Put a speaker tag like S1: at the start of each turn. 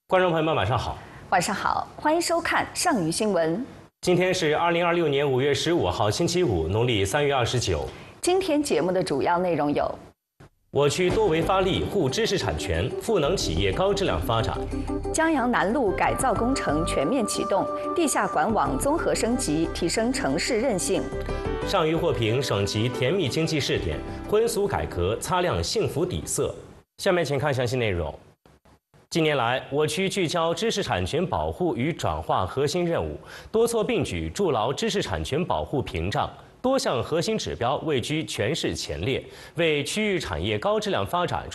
S1: 观众朋友们，晚上好。
S2: 晚上好，欢迎收看上虞新闻。
S1: 今天是2026年5月15号，星期五，农历3月29。
S2: 今天节目的主要内容有：
S1: 我区多维发力护知识产权，赋能企业高质量发展；
S2: 江阳南路改造工程全面启动，地下管网综合升级，提升城市韧性；上虞
S1: 获评省级甜蜜经济试点，婚俗改革擦亮幸福底色。下面请看详细内容。近年来，我区聚焦知识产权保护与转化核心任务，多措并举筑牢知识产权保护屏障，多项核心指标位居全市前列，为区域产业高质量发展